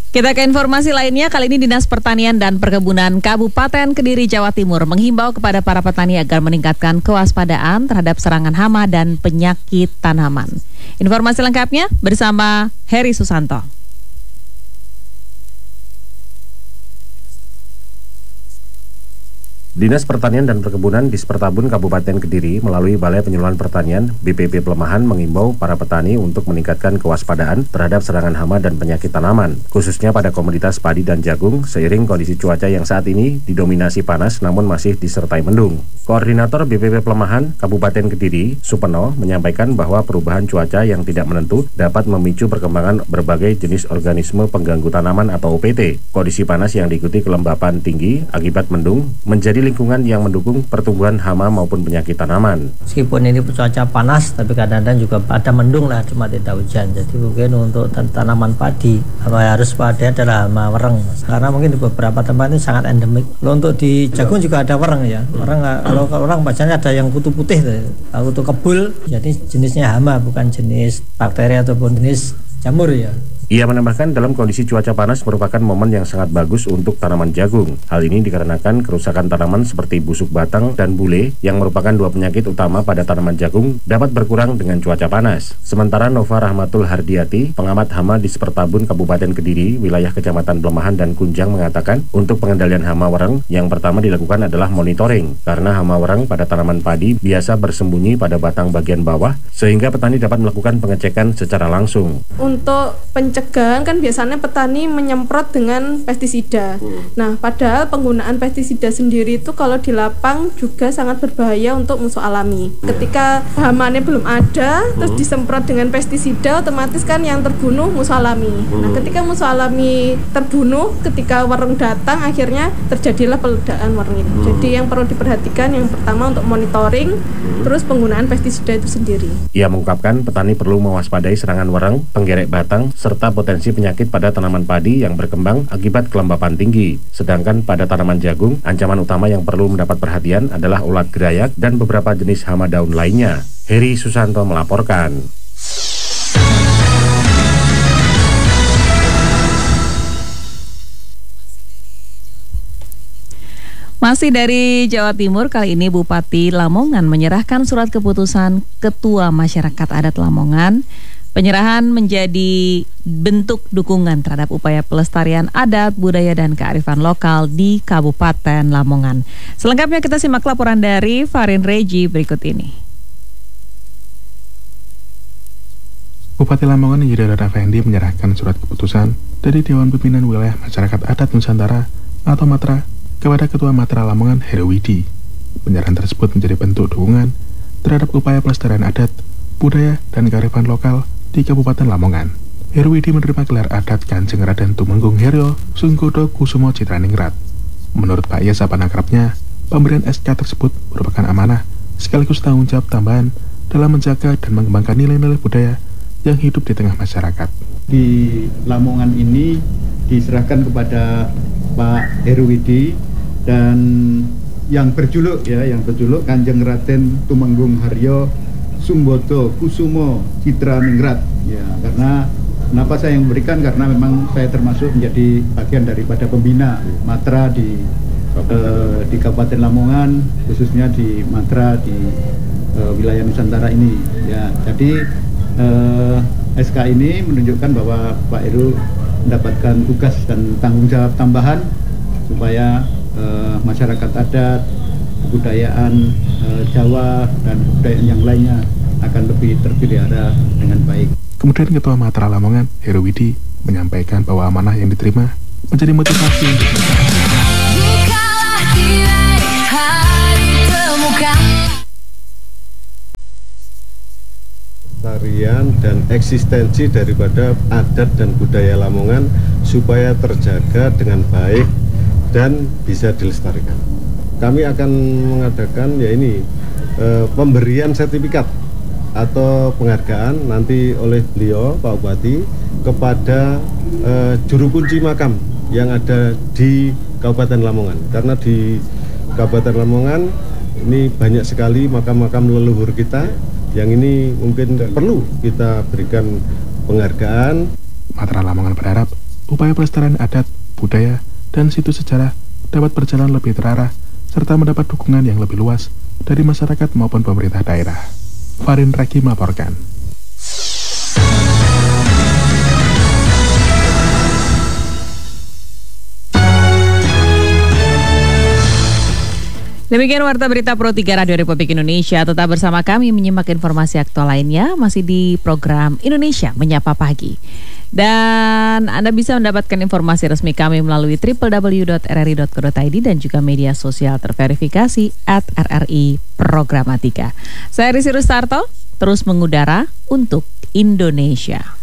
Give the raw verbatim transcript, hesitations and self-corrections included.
Kita ke informasi lainnya. Kali ini Dinas Pertanian dan Perkebunan Kabupaten Kediri, Jawa Timur menghimbau kepada para petani agar meningkatkan kewaspadaan terhadap serangan hama dan penyakit tanaman. Informasi lengkapnya bersama Heri Susanto. Dinas Pertanian dan Perkebunan Dispertabun Kabupaten Kediri melalui Balai Penyeluruhan Pertanian B P P Pelemahan mengimbau para petani untuk meningkatkan kewaspadaan terhadap serangan hama dan penyakit tanaman, khususnya pada komoditas padi dan jagung seiring kondisi cuaca yang saat ini didominasi panas namun masih disertai mendung. Koordinator B P P Pelemahan Kabupaten Kediri, Supeno, menyampaikan bahwa perubahan cuaca yang tidak menentu dapat memicu perkembangan berbagai jenis organisme pengganggu tanaman atau O P T. Kondisi panas yang diikuti kelembapan tinggi akibat mendung menjadi lingkungan yang mendukung pertumbuhan hama maupun penyakit tanaman. Meskipun ini cuaca panas, tapi kadang-kadang juga ada mendung lah, cuma tidak hujan. Jadi mungkin untuk tanaman padi, apa harus pada adalah hama wereng. Karena mungkin di beberapa tempat ini sangat endemik. Lalu untuk di jagung juga ada wereng ya. Wereng kalau orang bacanya ada yang kutu putih, kalau kutu kebul, jadi jenisnya hama bukan jenis bakteri ataupun jenis jamur ya. Ia menambahkan dalam kondisi cuaca panas merupakan momen yang sangat bagus untuk tanaman jagung. Hal ini dikarenakan kerusakan tanaman seperti busuk batang dan bule yang merupakan dua penyakit utama pada tanaman jagung dapat berkurang dengan cuaca panas. Sementara Nova Rahmatul Hardiati, pengamat hama di Dispertabun Kabupaten Kediri, wilayah Kecamatan Pelemahan dan Kunjang mengatakan untuk pengendalian hama wereng yang pertama dilakukan adalah monitoring karena hama wereng pada tanaman padi biasa bersembunyi pada batang bagian bawah sehingga petani dapat melakukan pengecekan secara langsung. Untuk pencegahan kan biasanya petani menyemprot dengan pestisida. Hmm. Nah, padahal penggunaan pestisida sendiri itu kalau di lapang juga sangat berbahaya untuk musuh alami. Hmm. Ketika hamanya belum ada, hmm. terus disemprot dengan pestisida, otomatis kan yang terbunuh musuh alami. Hmm. Nah, ketika musuh alami terbunuh, ketika wereng datang, akhirnya terjadilah peledaan wereng itu. Hmm. Jadi yang perlu diperhatikan yang pertama untuk monitoring, hmm. terus penggunaan pestisida itu sendiri. Ia mengungkapkan petani perlu mewaspadai serangan wereng, penggerek batang, serta potensi penyakit pada tanaman padi yang berkembang akibat kelembapan tinggi. Sedangkan pada tanaman jagung, ancaman utama yang perlu mendapat perhatian adalah ulat gerayak dan beberapa jenis hama daun lainnya. Heri Susanto melaporkan. Masih dari Jawa Timur, kali ini Bupati Lamongan menyerahkan surat keputusan Ketua Masyarakat Adat Lamongan. Penyerahan menjadi bentuk dukungan terhadap upaya pelestarian adat, budaya, dan kearifan lokal di Kabupaten Lamongan. Selengkapnya kita simak laporan dari Farin Reji berikut ini. Bupati Lamongan Yudhoyono Effendi menyerahkan surat keputusan dari Dewan Pimpinan Wilayah Masyarakat Adat Nusantara atau Matra kepada Ketua Matra Lamongan Heruwidi. Penyerahan tersebut menjadi bentuk dukungan terhadap upaya pelestarian adat, budaya, dan kearifan lokal di Kabupaten Lamongan. Heruwidi menerima gelar adat Kanjeng Raden Tumenggung Heryo Sungkodo Kusumo Citraningrat. Menurut Pak Yes apa akrabnya, pemberian S K tersebut merupakan amanah sekaligus tanggung jawab tambahan dalam menjaga dan mengembangkan nilai-nilai budaya yang hidup di tengah masyarakat. Di Lamongan ini diserahkan kepada Pak Heruwidi dan yang berjuluk ya, yang berjuluk Kanjeng Raden Tumenggung Haryo Sungkodo Kusumo Citraningrat ya. Karena kenapa saya yang memberikan, karena memang saya termasuk menjadi bagian daripada pembina Matra di eh, di Kabupaten Lamongan, khususnya di Matra di eh, wilayah Nusantara ini ya. Jadi eh, S K ini menunjukkan bahwa Pak Heru mendapatkan tugas dan tanggung jawab tambahan supaya eh, masyarakat adat, kebudayaan eh, Jawa dan kebudayaan yang lainnya akan lebih terpelihara dengan baik. Kemudian Ketua Matra Lamongan Heruwidi menyampaikan bahwa amanah yang diterima menjadi motivasi untuk tarian dan eksistensi daripada adat dan budaya Lamongan supaya terjaga dengan baik dan bisa dilestarikan. Kami akan mengadakan ya ini eh, pemberian sertifikat atau penghargaan nanti oleh beliau Pak Bupati kepada eh, juru kunci makam yang ada di Kabupaten Lamongan, karena di Kabupaten Lamongan ini banyak sekali makam-makam leluhur kita yang ini mungkin perlu kita berikan penghargaan. Matra Lamongan berharap upaya pelestarian adat, budaya, dan situs sejarah dapat berjalan lebih terarah serta mendapat dukungan yang lebih luas dari masyarakat maupun pemerintah daerah. Farin Raki melaporkan. Demikian Warta Berita Pro tiga Radio Republik Indonesia. Tetap bersama kami menyimak informasi aktual lainnya masih di program Indonesia Menyapa Pagi. Dan Anda bisa mendapatkan informasi resmi kami melalui w w w dot r r i dot co dot i d dan juga media sosial terverifikasi at r r i Programatika. Saya Risi Rustarto, terus mengudara untuk Indonesia.